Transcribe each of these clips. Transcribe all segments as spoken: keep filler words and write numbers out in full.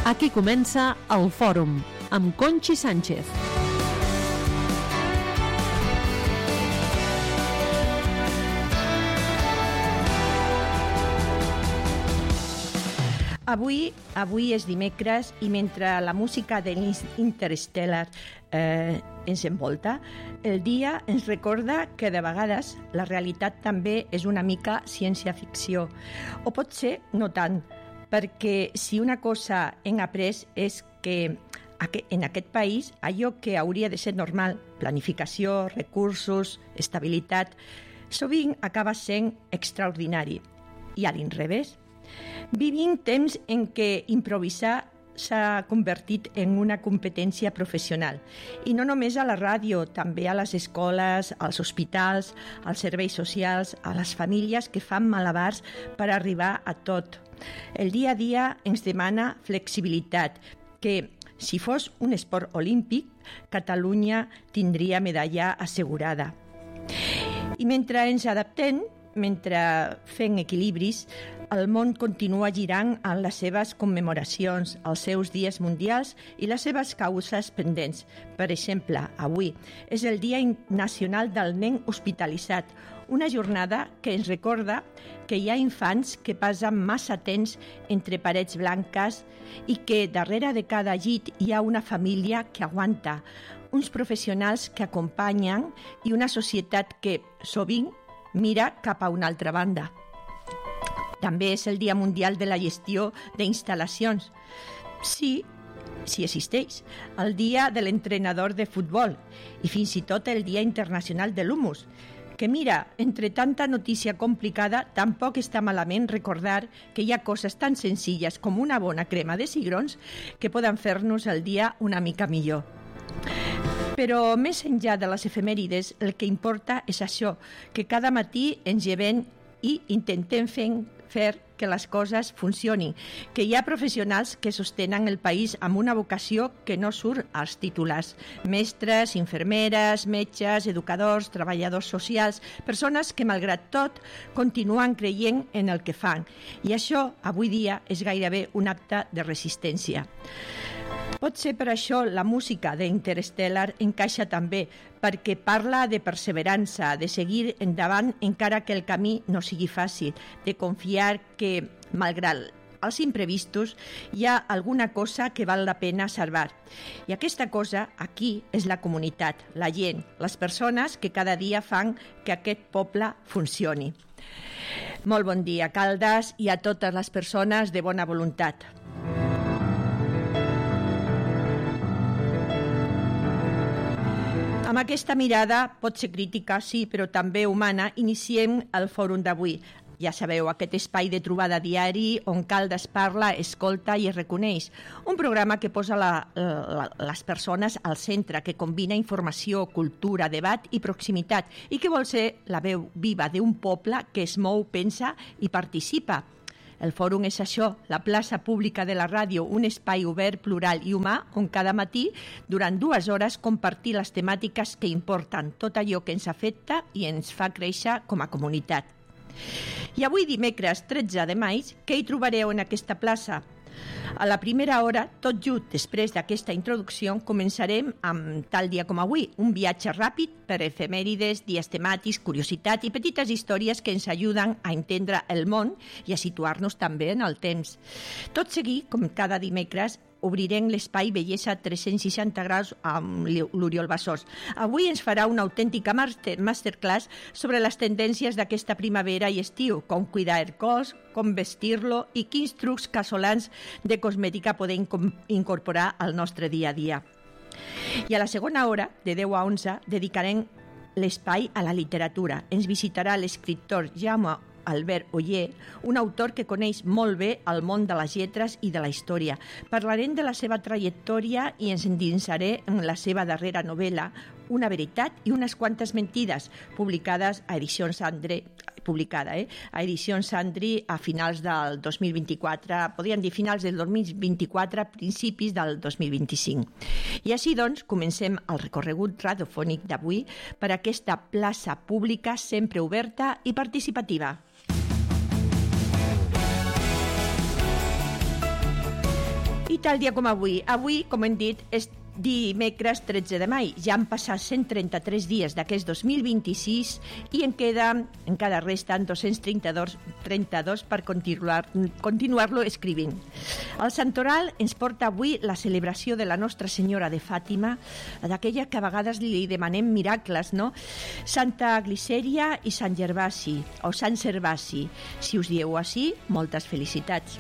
Aquí comença el Fòrum, amb Conchi Sánchez. Avui, avui és dimecres i mentre la música de l'Interstellar eh, ens envolta, el dia ens recorda que de vegades la realitat també és una mica ciència-ficció. O pot ser no tant, perquè si una cosa hem après és que en aquest país allò que hauria de ser normal, planificació, recursos, estabilitat, sovint acaba sent extraordinari. I a l'inrevés. Vivim temps en què improvisar s'ha convertit en una competència professional. I no només a la ràdio, també a les escoles, als hospitals, als serveis socials, a les famílies que fan malabars per arribar a tot. El dia a dia ens demana flexibilitat, que si fos un esport olímpic, Catalunya tindria medalla assegurada. I mentre ens adaptem, mentre fem equilibris, el món continua girant en les seves commemoracions, els seus dies mundials i les seves causes pendents. Per exemple, avui és el Dia Nacional del Nen Hospitalitzat, una jornada que ens recorda que hi ha infants que passen massa temps entre parets blanques i que darrere de cada llit hi ha una família que aguanta, uns professionals que acompanyen i una societat que, sovint, mira cap a una altra banda. També és el Dia Mundial de la Gestió d'Instal·lacions. Sí, sí existeix. El Dia de l'Entrenador de Futbol i fins i tot el Dia Internacional de l'Humus. Que mira, entre tanta notícia complicada, tampoc està malament recordar que hi ha coses tan senzilles com una bona crema de cigrons que poden fer-nos el dia una mica millor. Però més enllà de les efemèrides, el que importa és això, que cada matí ens llevem i intentem fer, fer que les coses funcionin, que hi ha professionals que sostenen el país amb una vocació que no surt als titulars. Mestres, infermeres, metges, educadors, treballadors socials, persones que, malgrat tot, continuen creient en el que fan. I això, avui dia, és gairebé un acte de resistència. Pot ser per això la música d'Interstellar encaixa també, perquè parla de perseverança, de seguir endavant encara que el camí no sigui fàcil, de confiar que, malgrat els imprevistos, hi ha alguna cosa que val la pena salvar. I aquesta cosa, aquí, és la comunitat, la gent, les persones que cada dia fan que aquest poble funcioni. Molt bon dia, Caldes, i a totes les persones de bona voluntat. Amb aquesta mirada, pot ser crítica, sí, però també humana, iniciem el fòrum d'avui. Ja sabeu, aquest espai de trobada diari on Caldes parla, escolta i es reconeix. Un programa que posa la, la, les persones al centre, que combina informació, cultura, debat i proximitat i que vol ser la veu viva d'un poble que es mou, pensa i participa. El fòrum és això, la plaça pública de la ràdio, un espai obert, plural i humà on cada matí, durant dues hores, compartir les temàtiques que importen, tot allò que ens afecta i ens fa créixer com a comunitat. I avui, dimecres tretze de maig, què hi trobareu en aquesta plaça? A la primera hora, tot just després d'aquesta introducció, començarem amb, tal dia com avui, un viatge ràpid per efemèrides, dies temàtics, curiositat i petites històries que ens ajuden a entendre el món i a situar-nos també en el temps. Tot seguit, com cada dimecres, obrirem l'espai Bellesa tres-cents seixanta graus amb l'Oriol Bassós. Avui ens farà una autèntica master, masterclass sobre les tendències d'aquesta primavera i estiu, com cuidar el cos, com vestir-lo i quins trucs casolans de cosmètica podem incorporar al nostre dia a dia. I a la segona hora, de deu a onze, dedicarem l'espai a la literatura. Ens visitarà l'escriptor Jaume Albert Oller, un autor que coneix molt bé el món de les lletres i de la història. Parlarem de la seva trajectòria i ens endinsaré en la seva darrera novel·la, Una veritat i unes quantes mentides, publicades a Edicions Sandri, publicada, eh? a Edicions Sandri a finals del dos mil vint-i-quatre, podríem dir finals del dos mil vint-i-quatre, principis del dos mil vint-i-cinc. I així, doncs, comencem el recorregut radiofònic d'avui per aquesta plaça pública sempre oberta i participativa. I tal dia com avui. Avui, com hem dit, és dimecres tretze de maig. Ja han passat cent trenta-tres dies d'aquest dos mil vint-i-sis i en queda, encara resten dos-cents trenta-dos per continuar, continuar-lo escrivint. El santoral ens porta avui la celebració de la Nostra Senyora de Fàtima, d'aquella que a vegades li demanem miracles, no? Santa Glicèria i Sant Gervasi, o Sant Servasi. Si us dieu així, moltes felicitats.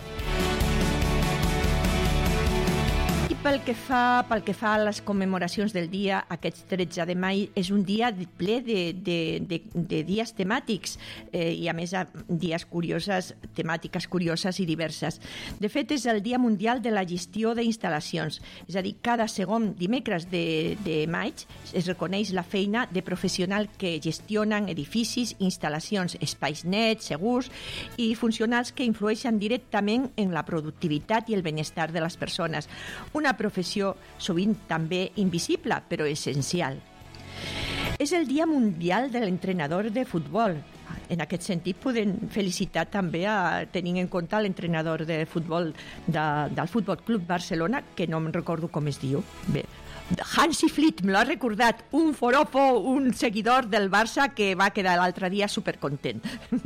Pel que, fa, pel que fa a les commemoracions del dia, aquest tretze de maig és un dia ple de, de, de, de dies temàtics eh, i a més dies curioses, temàtiques curioses i diverses. De fet, és el Dia Mundial de la Gestió d'Instal·lacions, és a dir, cada segon dimecres de, de maig es reconeix la feina de professionals que gestionen edificis, instal·lacions, espais nets, segurs i funcionals que influeixen directament en la productivitat i el benestar de les persones. Una professió sovint també invisible, però essencial. És el Dia Mundial de l'Entrenador de Futbol. En aquest sentit, podem felicitar també a tenint en compte l'entrenador de futbol de, del Futbol Club Barcelona, que no em recordo com es diu. Bé, Hansi Flick, me l'ha recordat, un forofo, un seguidor del Barça que va quedar l'altre dia supercontent,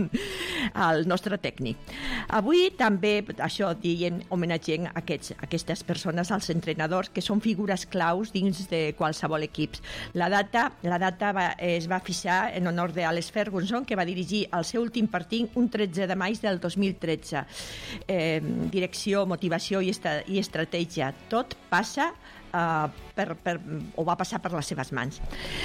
el nostre tècnic. Avui també, això, diem, homenatgem aquests, aquestes persones, als entrenadors, que són figures claus dins de qualsevol equip. La data, la data va, es va fixar en honor d'Alex Ferguson, que va dirigir el seu últim partit un tretze de maig del dos mil tretze. Eh, direcció, motivació i, esta, i estratègia. Tot passa Uh, per, per, o va passar per les seves mans.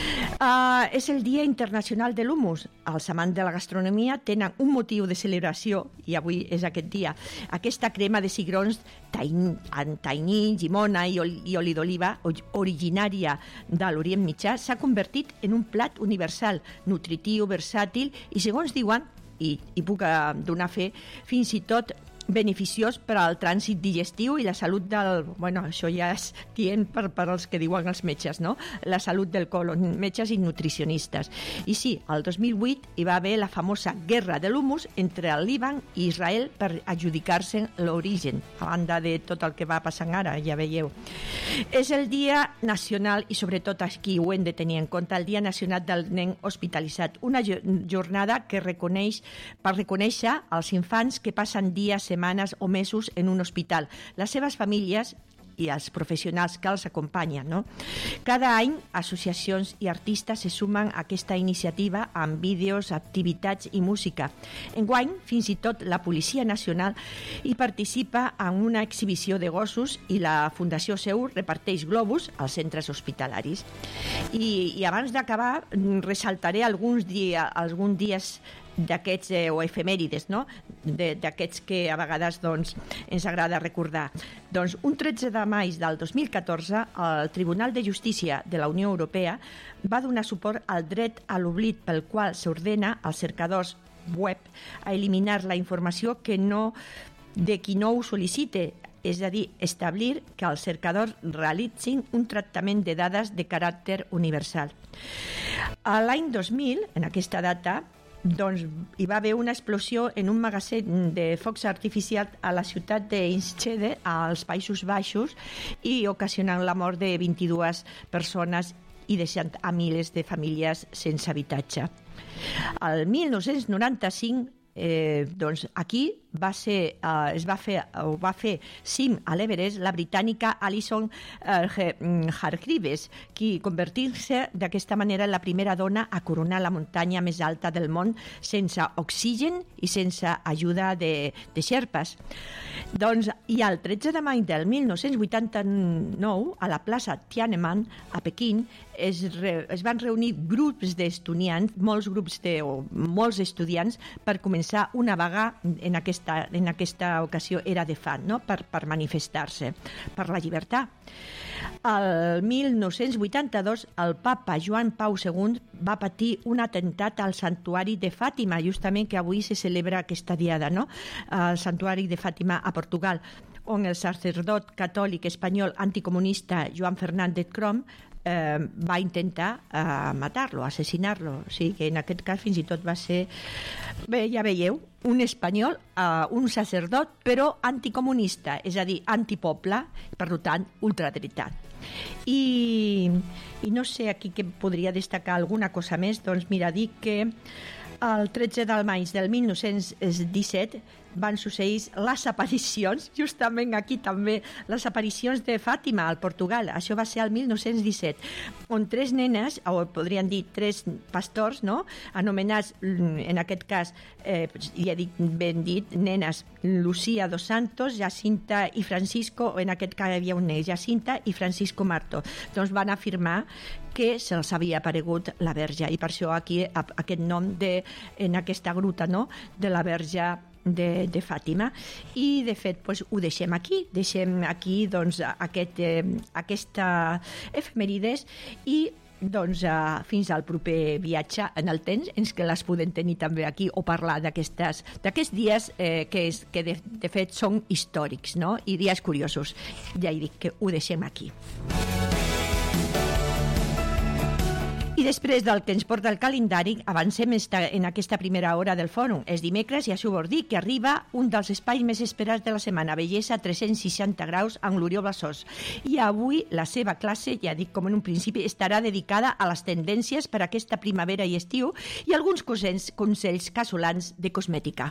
Uh, és el Dia Internacional de l'Humus. Els amants de la gastronomia tenen un motiu de celebració, i avui és aquest dia. Aquesta crema de cigrons amb tahini, llimona i, ol, i oli d'oliva, originària de l'Orient Mitjà, s'ha convertit en un plat universal, nutritiu, versàtil i, segons diuen, i, i puc donar fe, fins i tot beneficiós per al trànsit digestiu i la salut del... Bueno, això ja és dient per, per als que diuen els metges, no? La salut del colon, metges i nutricionistes. I sí, el dos mil vuit hi va haver la famosa guerra de l'humus entre el Líban i Israel per adjudicar-se l'origen, a banda de tot el que va passant ara, ja veieu. És el Dia Nacional, i sobretot aquí ho hem de tenir en compte, el Dia Nacional del Nen Hospitalitzat, una jornada que reconeix, per reconèixer els infants que passen dies, setmanes o mesos en un hospital, les seves famílies i els professionals que els acompanyen, no? Cada any, associacions i artistes se sumen a aquesta iniciativa amb vídeos, activitats i música. Enguany, fins i tot la Policia Nacional hi participa en una exhibició de gossos i la Fundació Seu reparteix globus als centres hospitalaris. I, i abans d'acabar, ressaltaré alguns, dia, alguns dies d'aquests, eh, o efemèrides, no? D'aquests que a vegades doncs, ens agrada recordar. Doncs un tretze de maig del dos mil catorze, el Tribunal de Justícia de la Unió Europea va donar suport al dret a l'oblit pel qual s'ordena als cercadors web a eliminar la informació que no, de qui no ho sol·licite, és a dir, establir que els cercadors realitzin un tractament de dades de caràcter universal. A l'any dos mil, en aquesta data, doncs hi va haver una explosió en un magatzem de focs artificials a la ciutat d'Enschede, als Països Baixos, i ocasionant la mort de vint-i-dues persones i deixant a milers de famílies sense habitatge. El mil nou-cents noranta-cinc, eh, doncs aquí va ser, eh, es va fer, o va fer cim a l'Everest la britànica Alison eh, Hargreaves, qui convertir-se d'aquesta manera en la primera dona a coronar la muntanya més alta del món sense oxigen i sense ajuda de, de xerpes. Doncs, i el tretze de maig del mil nou-cents vuitanta-nou, a la plaça Tiananmen, a Pequín, es, re, es van reunir grups d'estudiants, molts grups de, o molts estudiants, per començar una vaga en aquesta en aquesta ocasió era de fam, no? per, per manifestar-se per la llibertat. El mil nou-cents vuitanta-dos, el papa Joan Pau segon va patir un atemptat al santuari de Fàtima, justament que avui se celebra aquesta diada, no? El santuari de Fàtima a Portugal, on el sacerdot catòlic espanyol anticomunista Joan Fernández Crom eh, va intentar eh, matar-lo, assassinar-lo. O sigui que en aquest cas fins i tot va ser, bé, ja veieu, un espanyol, eh, un sacerdot, però anticomunista, és a dir, antipoble, per tant, ultradretà. I, i no sé aquí que podria destacar alguna cosa més, doncs mira, dic que el tretze de maig del mil nou-cents disset van succeir les aparicions, justament aquí també, les aparicions de Fàtima al Portugal. Això va ser el mil nou-cents disset, on tres nenes, o podríem dir tres pastors, no?, anomenats, en aquest cas, eh, ja dic ben dit, nenes, Lucía dos Santos, Jacinta i Francisco, o en aquest cas hi havia un nen, Jacinta i Francisco Marto, doncs van afirmar que se'ls havia aparegut la Verge, i per això aquí aquest nom de, en aquesta gruta, no?, de la Verge de, de Fàtima. I de fet doncs, ho deixem aquí, deixem aquí doncs, aquest, eh, aquesta efemèrides i doncs, uh, fins al proper viatge en el temps, en què les podem tenir també aquí o parlar d'aquests dies eh, que, és, que de, de fet són històrics, no?, i dies curiosos. Ja he dit que ho deixem aquí. I després del que ens porta el calendari, avancem en aquesta primera hora del fòrum. És dimecres i això vol dir que arriba un dels espais més esperats de la setmana, Bellesa tres-cents seixanta graus amb l'Oriol Bassós. I avui la seva classe, ja dic com en un principi, estarà dedicada a les tendències per a aquesta primavera i estiu i alguns consells, consells casolans de cosmètica.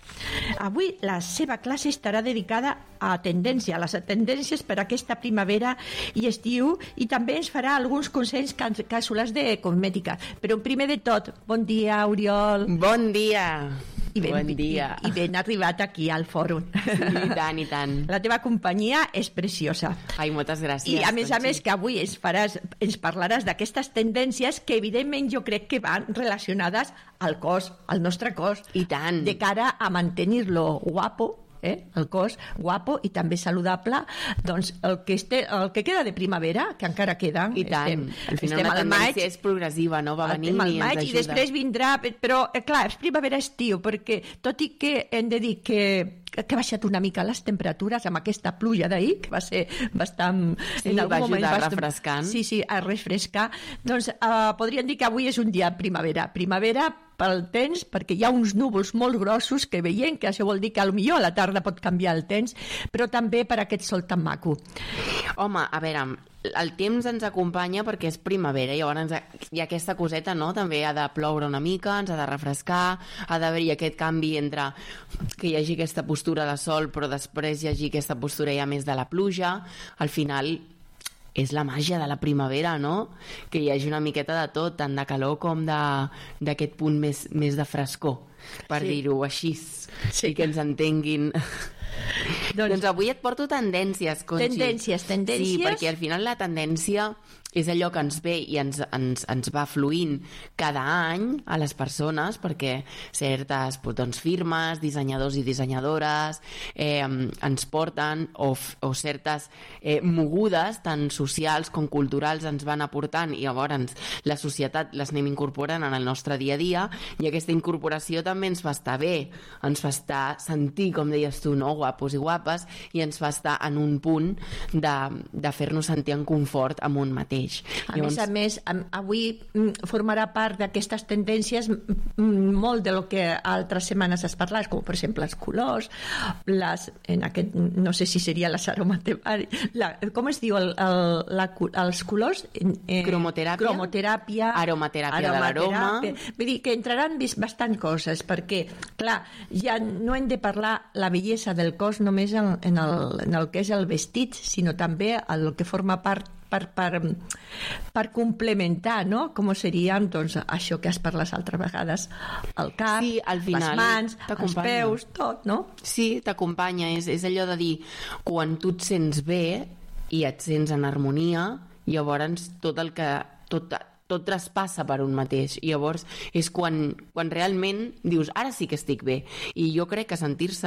Avui la seva classe estarà dedicada a tendència, a les tendències per a aquesta primavera i estiu, i també ens farà alguns consells casolans de cosmètica. Però primer de tot, bon dia, Oriol. Bon dia. I ben, bon dia. I, I ben arribat aquí al fòrum. Sí, i tant, i tant. La teva companyia és preciosa. Ai, moltes gràcies. I a més a més que avui ens, faràs, ens parlaràs d'aquestes tendències que evidentment jo crec que van relacionades al cos, al nostre cos. I tant. De cara a mantenir-lo guapo, eh? el cos guapo i també saludable, doncs el que, este, el que queda de primavera, que encara queda. I tant, estem, al final una tendència és progressiva, no? Va venir i ens ajuda. I després vindrà, però clar, és primavera-estiu, perquè tot i que hem de dir que que ha baixat una mica les temperatures amb aquesta pluja d'ahir, que va ser bastant... Sí, en va ajudar a refrescar. Sí, sí, a refrescar. Doncs uh, podríem dir que avui és un dia primavera. Primavera pel temps, perquè hi ha uns núvols molt grossos que veiem, que això vol dir que potser a la tarda pot canviar el temps, però també per aquest sol tan maco. Home, a veure, el temps ens acompanya perquè és primavera, llavors hi ha aquesta coseta, no? També ha de ploure una mica, ens ha de refrescar, ha d'haver-hi aquest canvi entre que hi hagi aquesta postura de sol, però després hi hagi aquesta postura ja més de la pluja. Al final és la màgia de la primavera, no? Que hi hagi una miqueta de tot, tant de calor com d'aquest punt més, més de frescor, per sí. dir-ho així, sí. I que ens entenguin. Doncs, doncs avui et porto tendències, Conxi. Tendències, tendències. Sí, perquè al final la tendència és allò que ens ve i ens, ens, ens va fluint cada any a les persones, perquè certes doncs, firmes, dissenyadors i dissenyadores eh, ens porten, o, o certes eh, mogudes, tant socials com culturals, ens van aportant, i llavors la societat les anem incorporant en el nostre dia a dia, i aquesta incorporació també ens fa estar bé, ens fa estar, sentir, com deies tu, no? Guapos i guapes, i ens fa estar en un punt de, de fer-nos sentir en confort amb un mateix. A Llavors... més a més, avui formarà part d'aquestes tendències molt de lo que altres setmanes has parlat, com per exemple els colors, les, en aquest, no sé si seria les aromateràpia, com es diu el, el, la, els colors? Eh, cromoteràpia. Cromoteràpia. Aromateràpia de l'aroma. Vull dir que entraran bastant coses, perquè, clar, ja no hem de parlar la bellesa del cos només en, en, el, en el que és el vestit, sinó també el que forma part per, per, per complementar, no? Com serien, doncs, això que has parlat altres vegades, el cap, sí, al final, les mans, els peus, tot, no? Sí, t'acompanya, és, és allò de dir, quan tu et sents bé i et sents en harmonia, llavors tot el que... Tot, tot traspassa per un mateix, i llavors és quan, quan realment dius, ara sí que estic bé. I jo crec que sentir-se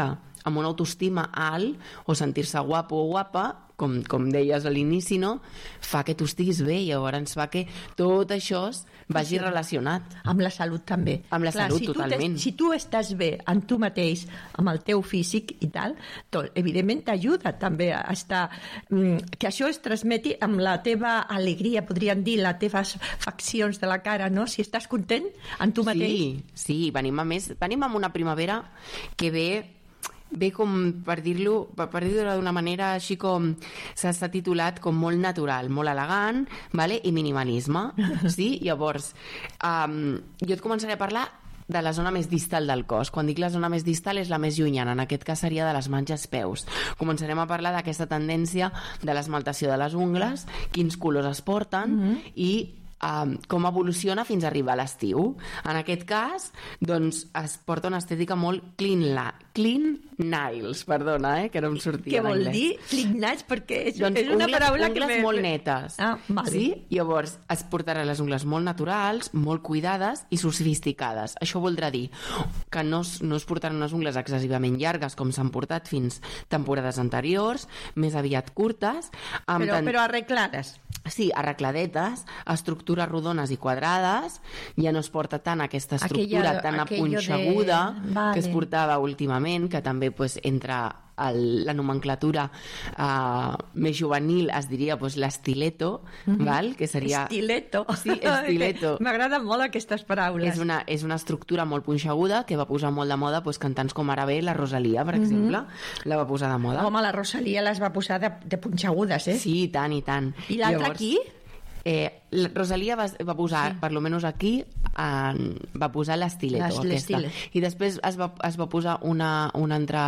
amb una autoestima alt o sentir-se guapo o guapa, com, com deies a l'inici, no? Fa que tu estiguis bé i llavors fa que tot això vagi relacionat. Amb la salut també. Amb la Clar, salut, si totalment. Tu si tu estàs bé amb tu mateix, amb el teu físic i tal, tot, evidentment t'ajuda també a estar... Que això es transmeti amb la teva alegria, podríem dir, les teves faccions de la cara, no? Si estàs content amb tu mateix. Sí, sí, venim a més, venim amb una primavera que ve ve com, per dir-lo per dir-ho d'una manera així com s'ha titulat com molt natural, molt elegant, vale? I minimalisme, sí? Llavors, um, jo et començaré a parlar de la zona més distal del cos. Quan dic la zona més distal és la més llunyana, en aquest cas seria de les manxes peus. Començarem a parlar d'aquesta tendència de l'esmaltació de les ungles, quins colors es porten mm-hmm. i Um, com evoluciona fins a arribar a l'estiu. En aquest cas, doncs, es porta una estètica molt clean, la, clean nails, perdona, eh, que no em sortia en anglès. Què vol dir clean nails? Perquè és, doncs és una ungles, paraula ungles que... molt netes. Ah, vale. Sí? Llavors, es portaran les ungles molt naturals, molt cuidades i sofisticades. Això voldrà dir que no es, no es portaran unes ungles excessivament llargues com s'han portat fins temporades anteriors, més aviat curtes. Amb però, tant... però arreglades. Sí, arregladetes, estructures rodones i quadrades, ja no es porta tant aquesta estructura aquella, tan apunxeguda de... vale. que es portava últimament, que també pues, entra el, la nomenclatura uh, més juvenil es diria pues, l'estiletto, mm-hmm. val? Que seria... Estiletto. Sí, estiletto. M'agraden molt aquestes paraules. És una, és una estructura molt punxeguda que va posar molt de moda pues, cantants com ara bé la Rosalia, per exemple, mm-hmm. la va posar de moda. Home, la Rosalia les va posar de, de punxegudes, eh? Sí, i tant, i tant. I l'altra Llavors... aquí? Eh, la Rosalia va, va posar, sí. per lo menos aquí, en, va posar l'estiletto, aquesta. I després es va, es va posar una, una altra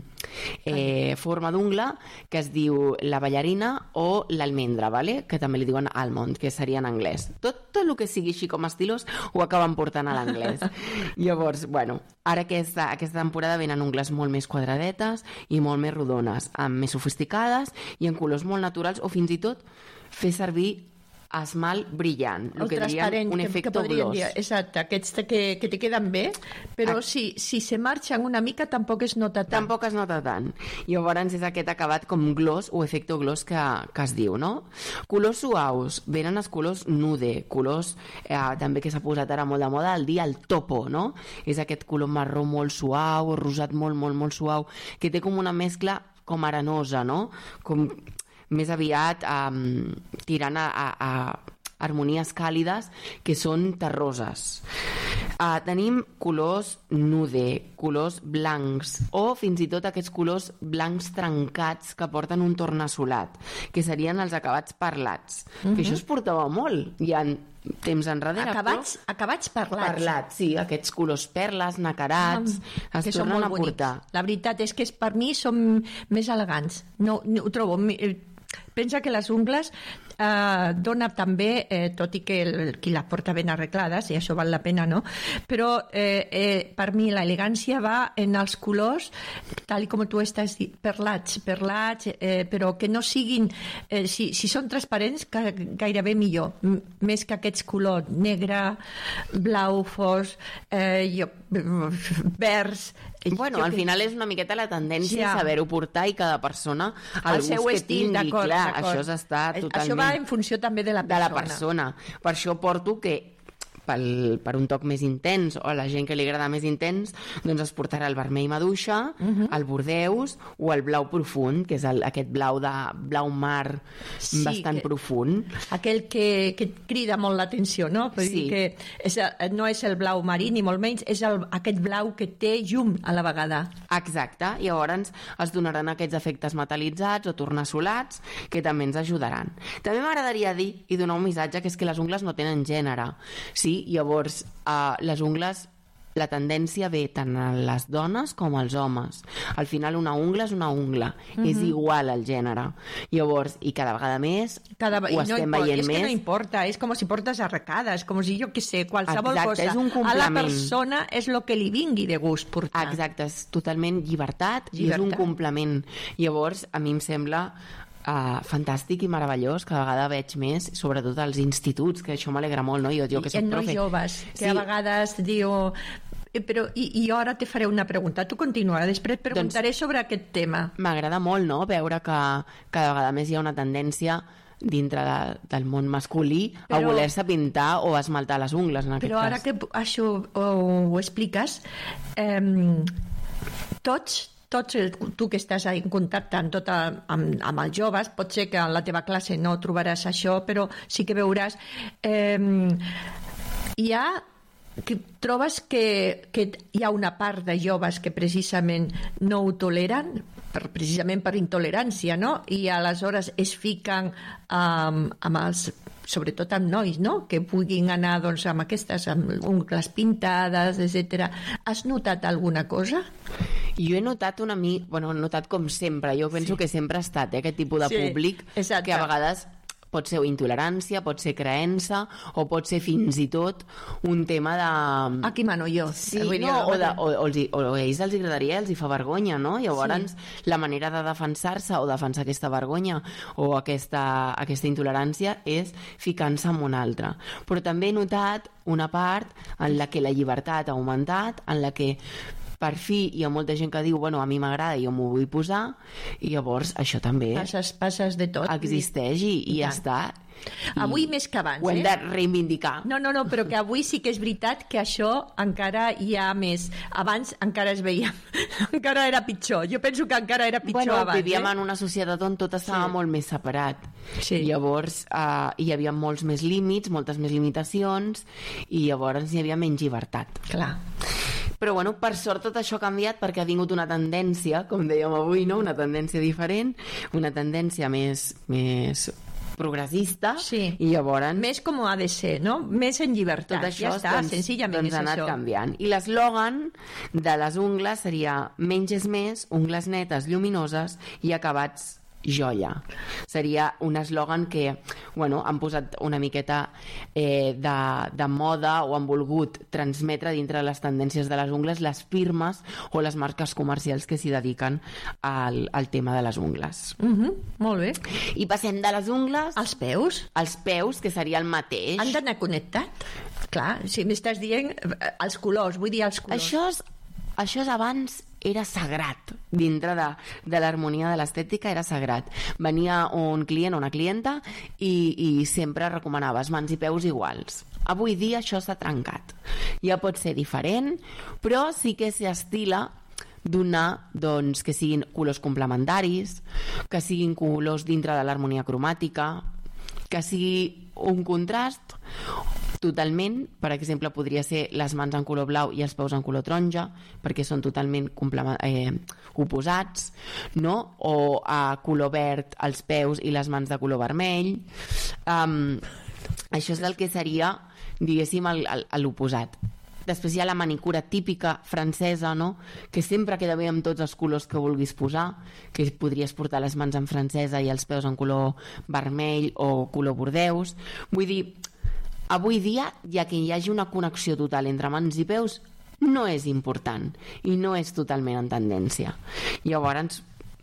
eh, forma d'ungla que es diu la ballarina o l'almendra, ¿vale? Que també li diuen almond, que seria en anglès. Tot, tot el que sigui així com estilos ho acaben portant a l'anglès. Llavors, bueno, ara aquesta, aquesta temporada venen ungles molt més quadradetes i molt més rodones, amb més sofisticades i en colors molt naturals, o fins i tot fer servir esmalt brillant, el, el que dirien un efecte gloss. Dir, exacte, aquests que, que te queden bé, però a... si, si se marxen una mica tampoc es nota tant. Tampoc es nota tant. Llavors és aquest acabat com gloss o efecte gloss que, que es diu, no? Colors suaus, venen els colors nude, colors eh, també que s'ha posat ara molt de moda, el dia el topo, no? És aquest color marró molt suau, rosat molt, molt, molt suau, que té com una mescla com arenosa, no? Com... més aviat um, tirant a, a, a harmonies càlides que són terroses. Uh, tenim colors nude, colors blancs o fins i tot aquests colors blancs trencats que porten un tornassolat, que serien els acabats parlats. Uh-huh. Que això es portava molt. Hi ha temps enrere. Acabats, però... acabats parlats. Parlats, sí. Aquests colors perles, nacarats, ah, es tornen a portar. La veritat és que és, per mi són més elegants. No, no ho trobo... Pensa que les ungles eh, dona també, eh, tot i que el, qui les porta ben arreglades, i això val la pena, no? Però eh, eh, per mi l'elegància va en els colors, tal com tu estàs dit, perlats, perlats, eh, però que no siguin, eh, si, si són transparents, que, gairebé millor, M més que aquests colors negre, blau fos, eh, jo, verds. Bueno, al final és una miqueta la tendència ja. saber-ho portar i cada persona el, el seu que estil, tingui, clar, això està totalment... Això va en funció també de la persona. De la persona. Per això porto que pel, per un toc més intens o a la gent que li agrada més intens, doncs es portarà el vermell maduixa, uh-huh. el bordeus o el blau profund, que és el, aquest blau de blau mar sí, bastant que, profund. Aquell que, que crida molt l'atenció, no? Vull sí. dir que és, no és el blau marí, ni molt menys, és el, aquest blau que té llum a la vegada. Exacte. Llavors es donaran aquests efectes metal·litzats o tornassolats que també ens ajudaran. També m'agradaria dir i donar un missatge, que és que les ungles no tenen gènere. Sí, llavors uh, les ungles, la tendència ve tant a les dones com als homes. Al final una ungla és una ungla, mm-hmm. és igual al gènere. Llavors, i cada vegada més cada... ho I estem no veient és més. És que no importa, és com si portes arracades, com si jo que sé, qualsevol Exacte, cosa. És un complement. A la persona és el que li vingui de gust portar. Exacte, és totalment llibertat, llibertat. I és un complement. Llavors, a mi em sembla Uh, fantàstic i meravellós, cada vegada veig més, sobretot als instituts, que això m'alegra molt, no? Jo, jo que soc I en profe. nois joves, que sí. a vegades diu... I, però, i, i jo ara te faré una pregunta. Tu continua, després preguntaré doncs, sobre aquest tema. M'agrada molt, no?, veure que cada vegada més hi ha una tendència dintre de, del món masculí però, a voler-se pintar o esmaltar les ungles, en aquest però cas. Però ara que això ho, ho expliques, eh, tots, tots el, tu que estàs en contacte amb, tot el, amb, amb els joves, pot ser que en la teva classe no trobaràs això, però sí que veuràs... Eh, hi ha... que trobes que, que hi ha una part de joves que precisament no ho toleren, per, precisament per intolerància, no? I aleshores es fiquen um, amb els, sobretot amb nois, no? Que puguin anar doncs, amb aquestes, amb ungles pintades, etcètera. Has notat alguna cosa? Jo he notat una mica, bueno, he notat com sempre, jo penso sí. que sempre ha estat eh, aquest tipus de sí, públic exacte. Que a vegades pot ser intolerància, pot ser creença o pot ser fins i tot un tema de... Aquí mano jo. Sí, no, o, de, o, o, els, o a ells els agradaria, els hi fa vergonya, no? Llavors sí. la manera de defensar-se o defensar aquesta vergonya o aquesta, aquesta intolerància és ficant-se en una altra. Però també he notat una part en la que la llibertat ha augmentat, en la que per fi hi ha molta gent que diu bueno, a mi m'agrada i jo m'ho vull posar i llavors això també passes, passes de tot existeix i, i, i ja està. I avui més que abans ho hem eh? de reivindicar. No, no, no, però que avui sí que és veritat que això encara hi ha més. Abans encara es veia encara era pitjor, jo penso que encara era pitjor bueno, abans vivíem eh? en una societat on tot estava sí. molt més separat sí. llavors uh, hi havia molts més límits, moltes més limitacions i llavors hi havia menys llibertat. Clar. Però bueno, per sort tot això ha canviat perquè ha vingut una tendència, com dèiem avui, no? Una tendència diferent, una tendència més, més progressista sí. i llavors... Més com ha de ser, no? Més en llibertat. Tot això ja està, doncs, senzillament doncs és ha anat això. canviant. I l'eslògan de les ungles seria menys és més, ungles netes, lluminoses i acabats joia. Seria un eslògan que bueno, han posat una miqueta eh, de, de moda o han volgut transmetre dintre les tendències de les ungles les firmes o les marques comercials que s'hi dediquen al, al tema de les ungles. Uh-huh. Molt bé. I passem de les ungles... Als peus? Als peus, que seria el mateix. Han d'anar connectat? Clar, si m'estàs dient els colors, vull dir els colors. Això és, això és abans... era sagrat, dintre de, de l'harmonia de l'estètica era sagrat. Venia un client o una clienta i, i sempre recomanaves mans i peus iguals. Avui dia això s'ha trencat. Ja pot ser diferent, però sí que s'estila donar doncs, que siguin colors complementaris, que siguin colors dintre de l'harmonia cromàtica, que sigui un contrast totalment, per exemple podria ser les mans en color blau i els peus en color taronja perquè són totalment eh, oposats, no? O a color verd els peus i les mans de color vermell. um, això és el que seria diguéssim l'oposat. Després hi ha la manicura típica francesa, no? Que sempre queda bé amb tots els colors que vulguis posar, que podries portar les mans en francesa i els peus en color vermell o color bordeus. Vull dir, avui dia, ja que hi hagi una connexió total entre mans i peus, no és important i no és totalment en tendència. Llavors,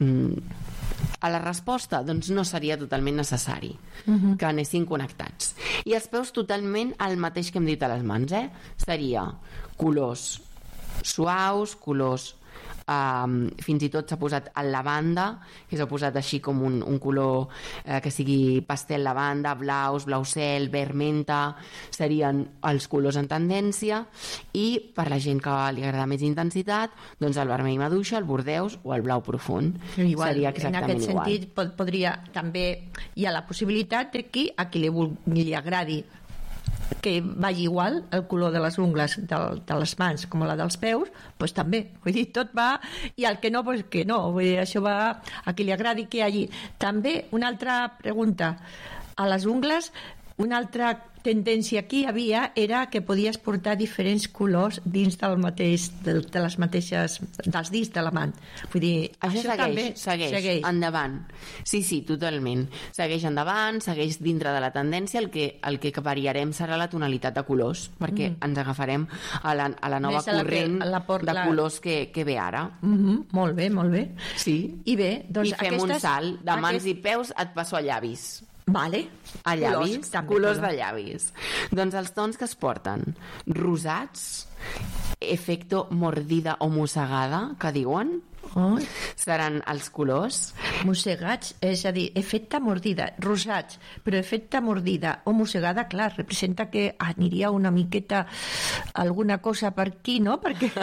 a la resposta, doncs no seria totalment necessari uh-huh. que anessin connectats. I els peus totalment el mateix que hem dit a les mans, eh? Seria colors suaus, colors Um, fins i tot s'ha posat el lavanda, que s'ha posat així com un, un color eh, que sigui pastel lavanda, blaus, blau cel, verd menta, serien els colors en tendència. I per la gent que li agrada més intensitat, doncs el vermell maduixa, el bordeus o el blau profund. Igual, seria exactament en aquest igual. sentit pod- podria també hi ha la possibilitat de que a qui li, vul- li agradi que vagi igual el color de les ungles de, de les mans com la dels peus, doncs també, vull dir, tot va, i el que no, doncs que no, vull dir, això va a qui li agradi que hi hagi. També una altra pregunta, a les ungles, una altra tendència que hi havia era que podies portar diferents colors dins del mateix, de, de les mateixes, dels dits de la mà. Vull dir, això, això segueix, també segueix, segueix, endavant. Sí, sí, totalment. Segueix endavant, segueix dintre de la tendència, el que, el que variarem serà la tonalitat de colors, perquè mm. ens agafarem a la, a la nova Més a la corrent que, la por, de la... colors que, que ve ara. Mm-hmm. Molt bé, molt bé. Sí. I bé, doncs I fem aquestes, un salt de mans aquest... i peus, et passo a llavis. Vale. A llavis, colors, també, colors color. de llavis. Doncs els tons que es porten rosats, efecto mordida o mossegada, que diuen. Oh. Seran els colors. Mossegats, és a dir, efecte mordida, rosats, però efecte mordida o mossegada, clar, representa que aniria una miqueta alguna cosa per aquí, no? Perquè...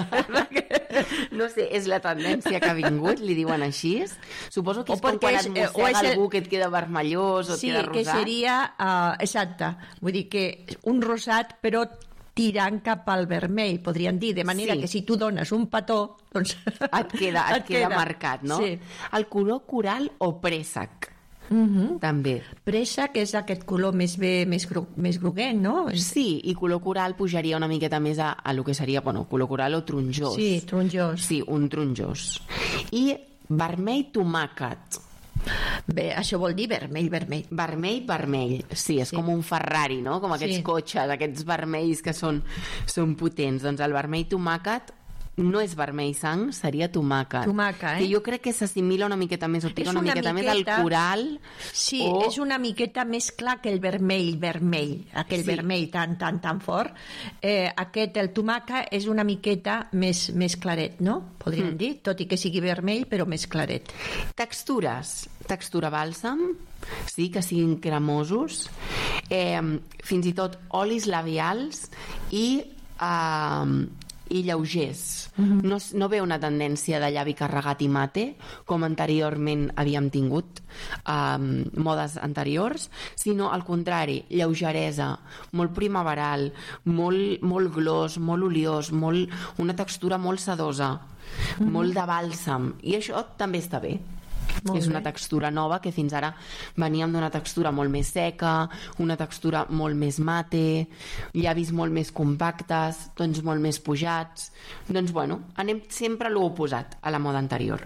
No sé, és la tendència que ha vingut, li diuen així. Suposo que és com quan és, et mossega el... algú que et queda vermellós o sí, et queda rosat. Sí, que seria... Uh, exacte. Vull dir que un rosat, però tirant cap al vermell, podríem dir, de manera sí. que si tu dones un petó, doncs... Et queda, et, et queda, queda marcat, no? Sí. El color coral o préssec, uh-huh. també. Préssec és aquest color més bé, més, gru, més groguent, no? Sí, i color coral pujaria una miqueta més a, a lo que seria, bueno, color coral o taronjós. Sí, taronjós. Sí, un taronjós. I vermell tomàquet. Bé, això vol dir vermell, vermell. Vermell, vermell. Sí, és sí. com un Ferrari, no? Com aquests sí. cotxes, aquests vermells que són, són potents. Doncs el vermell tomàquet no és vermell sang, seria tomàquet. Tomàquet, eh? Que jo crec que s'assimila una miqueta més, o tira una, una miqueta, miqueta més al coral. Sí, o... és una miqueta més clar que el vermell, vermell, aquell sí. vermell tan, tan, tan fort. Eh, aquest, el tomàquet, és una miqueta més, més claret, no? Podríem mm. dir, tot i que sigui vermell, però més claret. Textures. Textura bàlsam, sí, que siguin cremosos. Eh, fins i tot olis labials i... Eh, i lleugers. Mm-hmm. No, no ve una tendència de llavi carregat i mate, com anteriorment havíem tingut um, modes anteriors, sinó al contrari, lleugeresa, molt primaveral, molt, molt glos, molt oliós, molt, una textura molt sedosa, mm-hmm. molt de bàlsam, i això també està bé. Molt és bé. Una textura nova, que fins ara veníem d'una textura molt més seca, una textura molt més mate, llavis molt més compactes, tons molt més pujats. Doncs bueno, anem sempre a l'oposat a la moda anterior.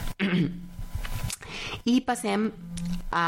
I passem a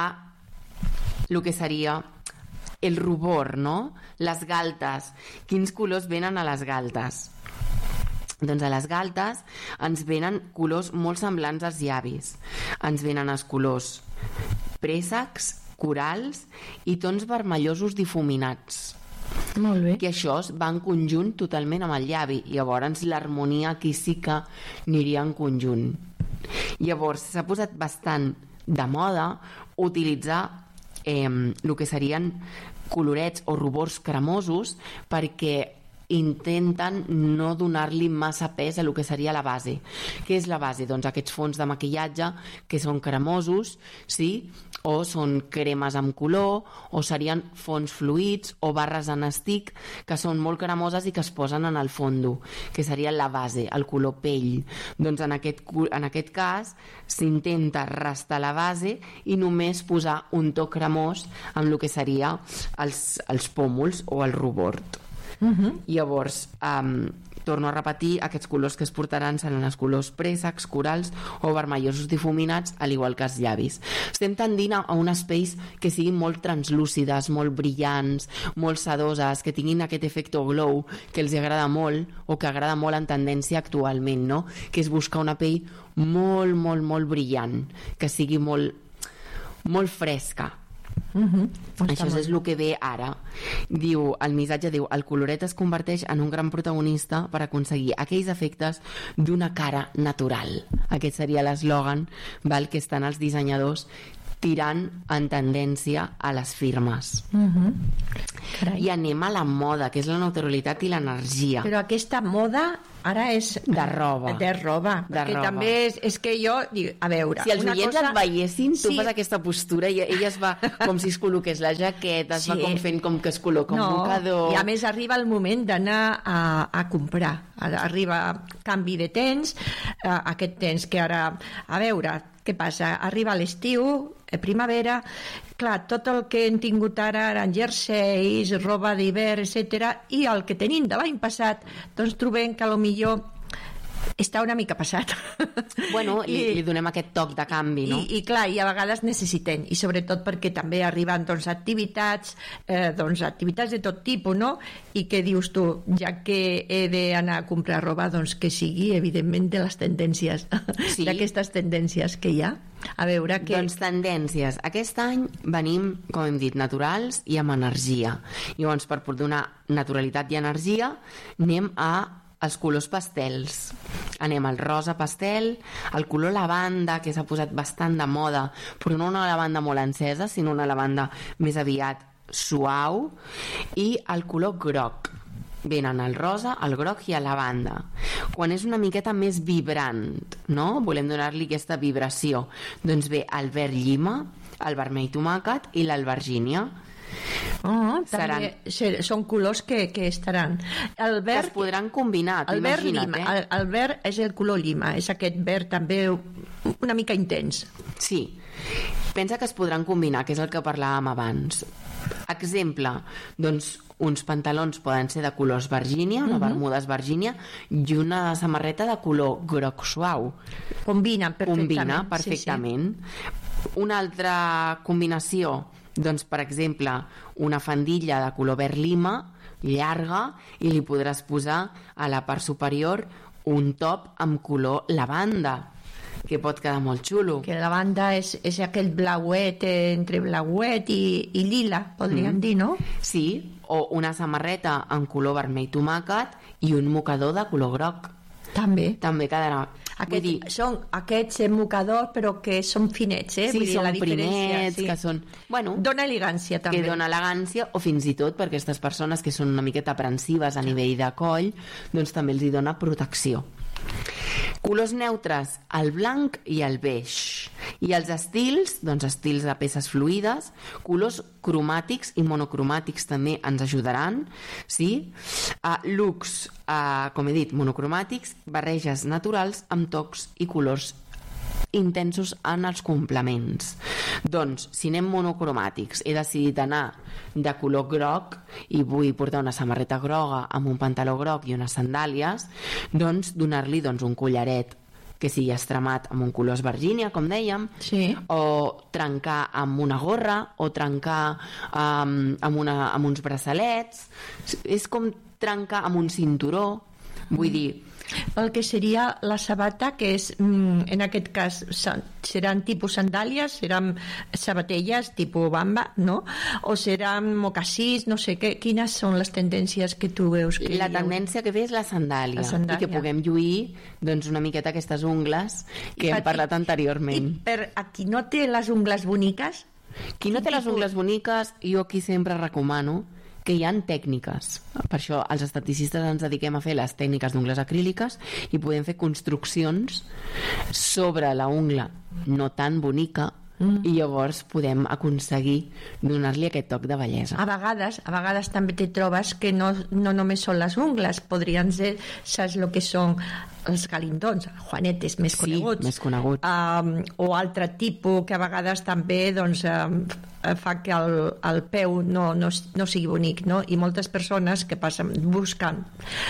el que seria el rubor, no? Les galtes. Quins colors venen a les galtes? Doncs a les galtes ens venen colors molt semblants als llavis. Ens venen els colors préssecs, corals i tons vermellosos difuminats. Molt bé. Que això va en conjunt totalment amb el llavi. Llavors l'harmonia aquí sí que aniria en conjunt. Llavors s'ha posat bastant de moda utilitzar eh, el que serien colorets o rubors cremosos, perquè intenten no donar-li massa pes a lo que seria la base. Què és la base? Doncs aquests fons de maquillatge que són cremosos, sí? O són cremes amb color, o serien fons fluids o barres en stick que són molt cremoses i que es posen en el fondo, que seria la base, el color pell. Doncs en aquest, en aquest cas s'intenta restar la base i només posar un to cremós amb el que seria els, els pòmuls o el rubord. Uh-huh. Llavors, um, torno a repetir, aquests colors que es portaran seran els colors préssecs, corals o vermellosos difuminats, al igual que els llavis. Estem tendint a unes pells que siguin molt translúcides, molt brillants, molt sedoses, que tinguin aquest efecte glow que els agrada molt, o que agrada molt en tendència actualment, no? Que és buscar una pell molt, molt, molt brillant, que sigui molt, molt fresca. Uh-huh. Això és el que ve ara. Diu, el missatge diu: el coloret es converteix en un gran protagonista per aconseguir aquells efectes d'una cara natural. Aquest seria l'eslògan, val, que estan els dissenyadors tirant en tendència a les firmes. Uh-huh. I anem a la moda, que és la naturalitat i l'energia. Però aquesta moda ara és... De roba. De roba. De perquè roba. també és, és que jo... A veure... Si els oients cosa... et veiessin, tu sí. fas aquesta postura i ella es va com si es col·loqués la jaqueta, es sí. va com fent com que es col·loca no, un mocador... I a més arriba el moment d'anar a, a comprar. Arriba canvi de temps, uh, aquest temps que ara... A veure, què passa? Arriba l'estiu, primavera, clar, tot el que hem tingut ara eren jerseis, roba d'hivern, etcètera, i el que tenim de l'any passat, doncs trobem que potser està una mica passat. Bueno, I, li, li donem aquest toc de canvi, no? I, i clar, i a vegades necessitem, i sobretot perquè també arriben doncs, activitats, eh, doncs, activitats de tot tipus, no? I que dius tu, ja que he d'anar a comprar roba, doncs que sigui, evidentment, de les tendències, sí. d'aquestes tendències que hi ha. A veure que... Doncs tendències. Aquest any venim, com hem dit, naturals i amb energia. Llavors, per donar naturalitat i energia, anem a els colors pastels. Anem al rosa pastel, el color lavanda, que s'ha posat bastant de moda, però no una lavanda molt encesa, sinó una lavanda més aviat suau, i el color groc. Venen el rosa, el groc i el lavanda. Quan és una miqueta més vibrant, no? Volem donar-li aquesta vibració. Doncs ve el verd llima, el vermell tomàquet i l'albergínia. Oh, Seran... també són colors que, que estaran. El verd, que es podran combinar, el verd imagina't, lima, eh? el, el verd és el color lima, és aquest verd també una mica intens. Sí. Pensa que es podran combinar, que és el que parlàvem abans. Exemple, doncs uns pantalons poden ser de colors vergínia, una uh -huh. bermudes vergínia, i una samarreta de color groc suau. Combinen perfectament. Combina perfectament. Sí, sí. Una altra combinació, doncs, per exemple, una faldilla de color verd lima, llarga, i li podràs posar a la part superior un top amb color lavanda, que pot quedar molt xulo. Que la banda és, és aquell blauet, eh, entre blauet i, i lila, podríem mm. dir, no? Sí, o una samarreta en color vermell tomàquet i un mocador de color groc. També. També quedarà... Aquest, dir... Són aquests mocadors, però que són finets, eh? Sí, Vull dir, són la primets, sí. que són... Bueno, dona elegància, també. Que dona elegància, o fins i tot per aquestes persones que són una miqueta aprensives a nivell de coll, doncs també els hi dona protecció. Colors neutres, el blanc i el beix. I els estils, doncs estils de peces fluides, colors cromàtics i monocromàtics també ens ajudaran, sí? Uh, looks, uh, com he dit, monocromàtics, barreges naturals amb tocs i colors intensos en els complements. Doncs, si anem monocromàtics, he decidit anar de color groc i vull portar una samarreta groga amb un pantaló groc i unes sandàlies, doncs donar-li doncs, un collaret que sigui estremat amb un color esvergínia, com dèiem, sí. O trencar amb una gorra, o trencar um, amb, una, amb uns braçalets. És com trencar amb un cinturó, vull dir... El que seria la sabata, que és, en aquest cas, seran tipus sandàlies, seran sabatelles tipus bamba, no? O seran mocassís, no sé, què, quines són les tendències que tu veus? Que la tendència que ve és la sandàlia, la sandàlia, i que puguem lluir doncs, una miqueta aquestes ungles que I hem parlat i, anteriorment. I per a qui no té les ungles boniques? Qui no té les ungles boniques, jo aquí sempre recomano que hi ha tècniques. Per això els esteticistes ens dediquem a fer les tècniques d'ungles acríliques i podem fer construccions sobre la ungla no tan bonica mm. i llavors podem aconseguir donar-li aquest toc de bellesa. A vegades, a vegades també te trobes que no, no només són les ungles, podrien ser, saps el que són els galindons, juanetes més coneguts, sí, més coneguts. Um, o altre tipus que a vegades també doncs, um, fa que el, el peu no, no, no sigui bonic, no? I moltes persones que passen buscant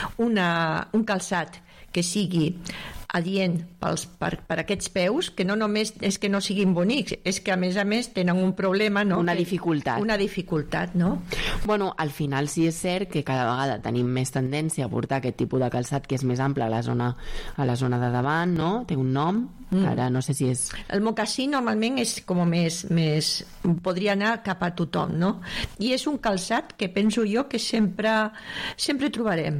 una, un calçat que sigui adient pels, per, per aquests peus, que no només és que no siguin bonics, és que a més a més tenen un problema, no? Una que, dificultat. Una dificultat, no? Bueno, al final sí és cert que cada vegada tenim més tendència a portar aquest tipus de calçat que és més ample a la zona, a la zona de davant, no? Té un nom, mm. ara no sé si és... El mocassí normalment és com més, més... podria anar cap a tothom, no? I és un calçat que penso jo que sempre, sempre trobarem.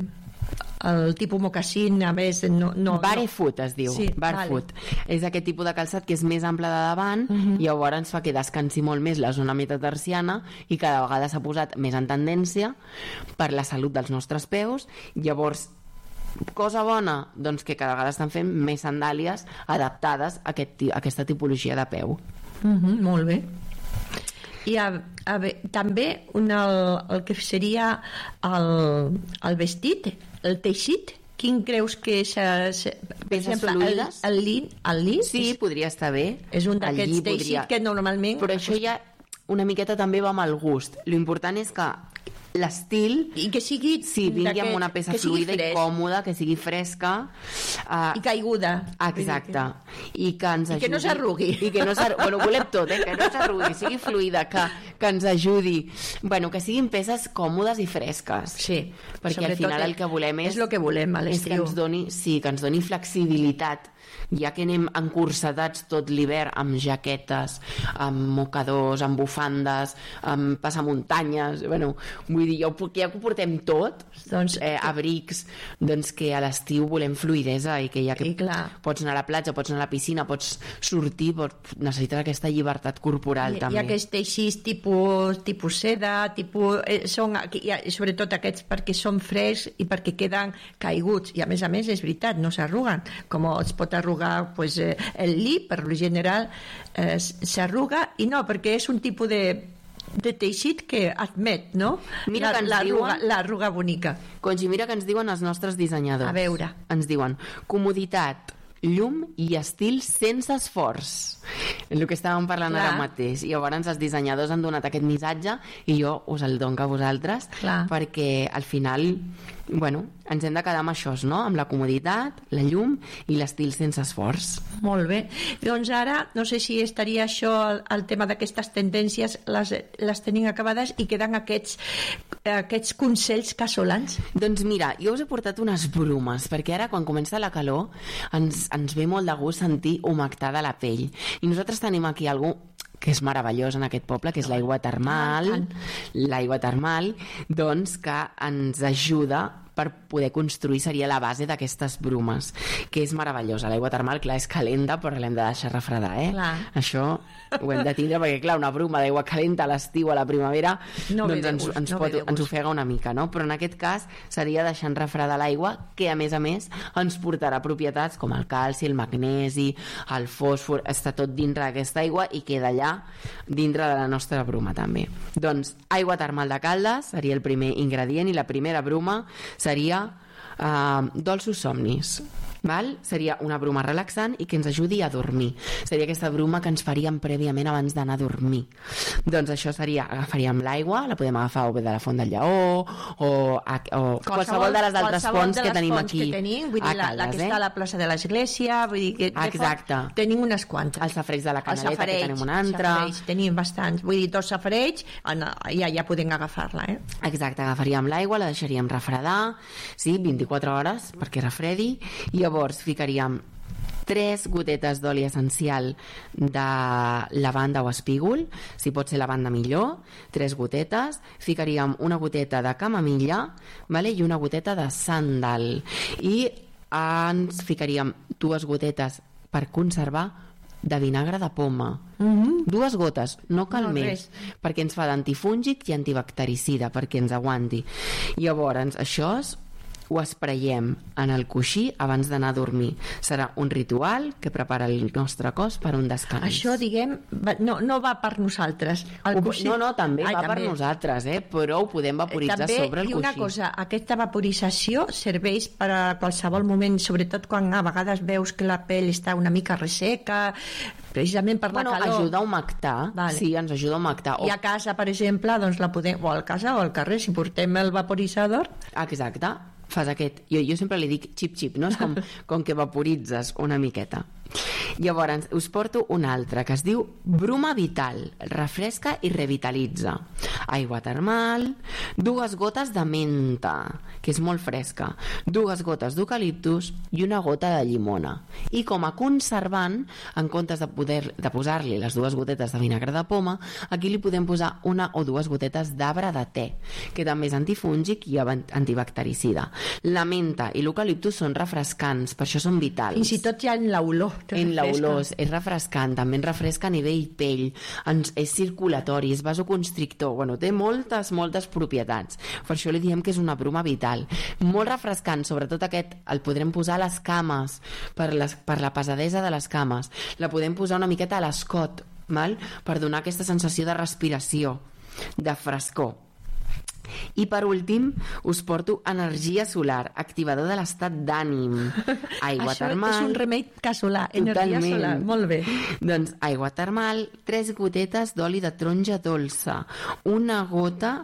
El tipus mocassín, a més... No, no, barefoot es diu, sí, barefoot. Vale. És aquest tipus de calçat que és més ample de davant uh -huh. i llavors ens fa que descansi molt més la zona metatarsiana i cada vegada s'ha posat més en tendència per la salut dels nostres peus. Llavors, cosa bona, doncs que cada vegada estan fent més sandàlies adaptades a, aquest, a aquesta tipologia de peu. Uh -huh, molt bé. I a, a, també una, el, el que seria el, el vestit, el teixit, quin creus que és, per exemple, fluides? El, el lin, el lin? Sí, és, podria estar bé. És un d'aquests teixits podria... que normalment... Però això ja una miqueta també va amb el gust. L'important és que l'estil i que sigui sí, vingui amb una peça fluida i còmoda, que sigui fresca uh, i caiguda, exacte, i que ens I ajudi que no s'arrugui i que no s'arrugui, bueno, volem tot, eh? Que no s'arrugui, sigui fluida, que, que ens ajudi, bueno, que siguin peces còmodes i fresques, sí, perquè al final el que volem és, és el que volem a l'estiu, és que ens doni, sí, que ens doni flexibilitat, ja que anem encursetats tot l'hivern amb jaquetes, amb mocadors, amb bufandes, amb passamuntanyes, bueno, vull vull dir, ja, ho, ja que ho portem tot, doncs, eh, abrics, doncs que a l'estiu volem fluidesa i que ja que pots anar a la platja, pots anar a la piscina, pots sortir, pots, necessites aquesta llibertat corporal I, també. I aquest teixís tipus, tipus seda, tipus, eh, són, i, sobretot aquests perquè són frescs i perquè queden caiguts, i a més a més és veritat, no s'arruguen, com es pot arrugar pues, eh, el lli, per lo general eh, s'arruga, i no, perquè és un tipus de de teixit que admet, no? Mira la, que ens l'arruga, diuen... l'arruga bonica. Conxi, mira que ens diuen els nostres dissenyadors. A veure. Ens diuen comoditat, llum i estil sense esforç. El que estàvem parlant Clar. Ara mateix. I llavors els dissenyadors han donat aquest missatge i jo us el dono a vosaltres Clar. Perquè al final, bueno, ens hem de quedar amb això, no? Amb la comoditat, la llum i l'estil sense esforç. Molt bé. Doncs ara, no sé si estaria això, el, el tema d'aquestes tendències, les, les tenim acabades i queden aquests, aquests consells casolans. Doncs mira, jo us he portat unes brumes, perquè ara quan comença la calor ens, ens ve molt de gust sentir humectada la pell. I nosaltres tenim aquí algú que és meravellós en aquest poble, que és l'aigua termal, l'aigua termal, doncs que ens ajuda per poder construir, seria la base d'aquestes brumes, que és meravellosa. L'aigua termal, clar, és calenta, però l'hem de deixar refredar, eh? Clar. Això ho hem de tindre, perquè, clar, una bruma d'aigua calenta a l'estiu, a la primavera, no doncs ens, gust, ens, no pot, ens ofega una mica, no? Però en aquest cas seria deixant refredar l'aigua, que a més a més ens portarà propietats com el calci, el magnesi, el fòsfor, està tot dintre d'aquesta aigua i queda allà dintre de la nostra bruma també. Doncs aigua termal de Caldes seria el primer ingredient, i la primera bruma seria uh, dolços somnis. Val? Seria una bruma relaxant i que ens ajudi a dormir. Seria aquesta bruma que ens faríem prèviament abans d'anar a dormir. Doncs això seria, agafaríem l'aigua, la podem agafar o bé de la Font del Lleó o, a, o qualsevol, qualsevol de les altres fonts que tenim aquí que tenim, vull dir, a Caldes, la, la que eh? està a la plaça de l'Església, vull dir que Exacte. Font, tenim unes quantes. El safareig de la Canaleta, safareig, que tenim un altre. Tenim bastants, vull dir, dos safareigs, ja, ja podem agafar-la. Eh? Exacte, agafaríem l'aigua, la deixaríem refredar, sí, vint-i-quatre hores perquè refredi, i llavors ficaríem tres gotetes d'oli essencial de lavanda o espígol, si pot ser lavanda millor, tres gotetes, ficaríem una goteta de camamilla, vale? I una goteta de sàndal, i ens ficaríem dues gotetes per conservar de vinagre de poma. Mm-hmm. Dues gotes, no cal no, més, res. Perquè ens fa d'antifúngic i antibactericida, perquè ens aguanti. Llavors, això és ho espreiem en el coixí abans d'anar a dormir. Serà un ritual que prepara el nostre cos per un descans. Això, diguem, no, no va per nosaltres. El coixí... No, no, també Ai, va també. per nosaltres, eh? Però ho podem vaporitzar també, sobre el coixí. I una cosa, aquesta vaporització serveix per a qualsevol moment, sobretot quan a vegades veus que la pell està una mica resseca, precisament per bueno, la calor. Ajuda a humectar, vale. Sí, ens ajuda a humectar. I a casa, per exemple, doncs la podem, o a casa o al carrer, si portem el vaporitzador. Exacte, fas aquest, jo, jo sempre li dic xip-xip, no? És com, com que vaporitzes una miqueta. Llavors us porto un altre que es diu Bruma Vital, refresca i revitalitza. Aigua termal, dues gotes de menta, que és molt fresca, dues gotes d'eucaliptus i una gota de llimona. I com a conservant, en comptes de, poder, de posar-li les dues gotetes de vinagre de poma, aquí li podem posar una o dues gotetes d'arbre de te, que també és antifúngic i antibactericida. La menta i l'eucaliptus són refrescants, per això són vitals. Fins i tot ja en l'olor. En l'olor, és refrescant, també ens refresca a nivell pell, ens, és circulatori, és vasoconstrictor, bueno, té moltes, moltes propietats. Per això li diem que és una bruma vital. Molt refrescant, sobretot aquest, el podrem posar a les cames, per, les, per la pesadesa de les cames. La podem posar una miqueta a l'escot, val? Per donar aquesta sensació de respiració, de frescor. I per últim us porto energia solar, activador de l'estat d'ànim, aigua Això termal. Això és un remei casolà, energia solar, molt bé. Doncs aigua termal, tres gotetes d'oli de taronja dolça, una gota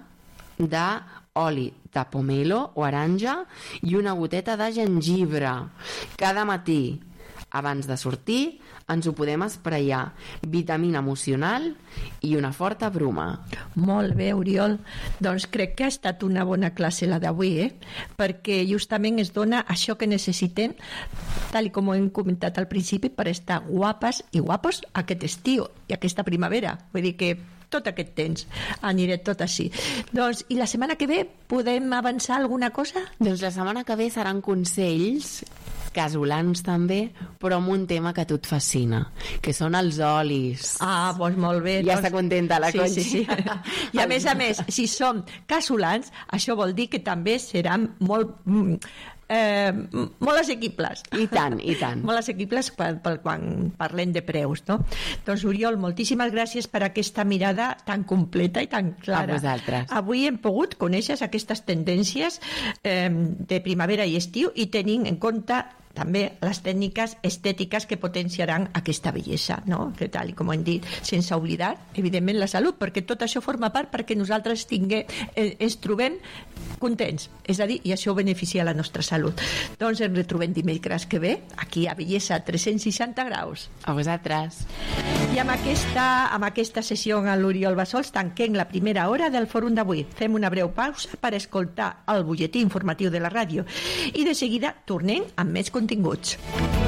d'oli de pomelo o aranja i una goteta de gengibre. Cada matí, abans de sortir, ens ho podem espraiar. Vitamina emocional i una forta bruma. Molt bé, Oriol. Doncs crec que ha estat una bona classe la d'avui, eh? Perquè justament es dona això que necessitem, tal com hem comentat al principi, per estar guapes i guapos aquest estiu i aquesta primavera. Vull dir que tot aquest temps aniré tot així. Doncs, i la setmana que ve podem avançar alguna cosa? Doncs la setmana que ve seran consells casolans també, però amb un tema que a tu et fascina, que són els olis. Ah, doncs molt bé. Ja doncs... està contenta la sí, Conxi. Sí, sí. I a més a més, si som casolans, això vol dir que també seran molt... Eh, molt assequibles. I tant, i tant. Molt assequibles per, per quan parlem de preus, no? Doncs, Oriol, moltíssimes gràcies per aquesta mirada tan completa i tan clara. A vosaltres. Avui hem pogut conèixer aquestes tendències eh, de primavera i estiu i tenint en compte també les tècniques estètiques que potenciaran aquesta bellesa, no? Que tal com hem dit, sense oblidar, evidentment, la salut, perquè tot això forma part perquè nosaltres tinguem, eh, ens trobem contents, és a dir, i això beneficia la nostra salut. Doncs ens retrobem dimecres que ve, aquí a Bellesa tres-cents seixanta graus. A vosaltres. I amb aquesta, amb aquesta sessió amb l'Oriol Bassols tanquem la primera hora del fòrum d'avui. Fem una breu pausa per escoltar el butlletí informatiu de la ràdio i de seguida tornem amb més continguts.